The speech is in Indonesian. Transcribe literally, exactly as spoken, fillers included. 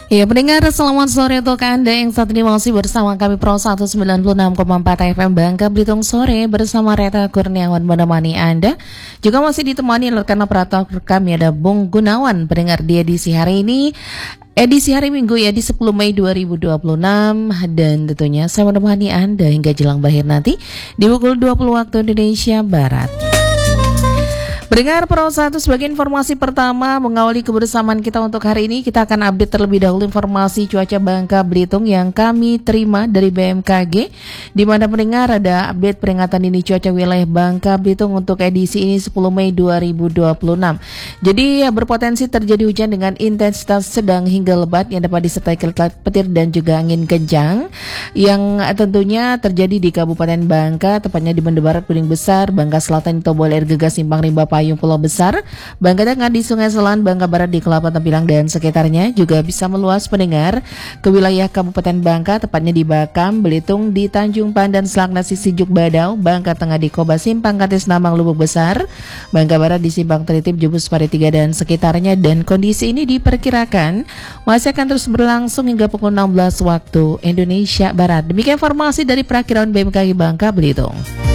Ya, pendengar, selamat sore untuk Anda yang saat ini masih bersama kami Pro seratus sembilan puluh enam koma empat F M Bangka Belitung Sore bersama Reta Kurniawan menemani Anda. Juga masih ditemani rekan operator kami ada Bung Gunawan. Pendengar di edisi hari ini, edisi hari Minggu ya di sepuluh Mei dua ribu dua puluh enam, dan tentunya saya menemani Anda hingga jelang berakhir nanti di pukul dua puluh waktu Indonesia Barat. Pendengar Pro satu, sebagai informasi pertama mengawali kebersamaan kita untuk hari ini, kita akan update terlebih dahulu informasi cuaca Bangka Belitung yang kami terima dari B M K G, di mana pendengar ada update peringatan dini cuaca wilayah Bangka Belitung untuk edisi ini sepuluh Mei dua ribu dua puluh enam. Jadi ya, berpotensi terjadi hujan dengan intensitas sedang hingga lebat yang dapat disertai kilat petir dan juga angin kencang yang tentunya terjadi di Kabupaten Bangka, tepatnya di Banda Barat, Kuning Besar, Bangka Selatan, Tombol Air Gegas, Simpang Rimba, Payung Pulau Besar, Bangka Tengah di Sungai Selan, Bangka Barat di Kelapa Tempilang dan sekitarnya, juga bisa meluas pendengar ke wilayah Kabupaten Bangka, tepatnya di Bakam, Belitung, di Tanjung Pandan, Selakna, Sijuk, Badau, Bangka Tengah di Koba, Simpang Katis, Nambang, Lubuk Besar, Bangka Barat di Simpang Teritip, Jubus, Paritiga dan sekitarnya, dan kondisi ini diperkirakan masih akan terus berlangsung hingga pukul enam belas waktu Indonesia Barat. Demikian informasi dari Perakiraan B M K G Bangka Belitung.